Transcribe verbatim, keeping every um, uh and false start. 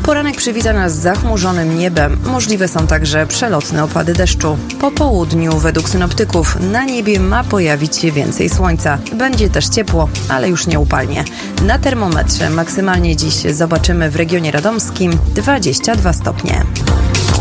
Poranek przywita nas zachmurzonym niebem. Możliwe są także przelotne opady deszczu. Po południu, według synoptyków, na niebie ma pojawić się więcej słońca. Będzie też ciepło, ale już nie upalnie. Na termometrze maksymalnie dziś zobaczymy w regionie radomskim dwadzieścia dwa stopnie.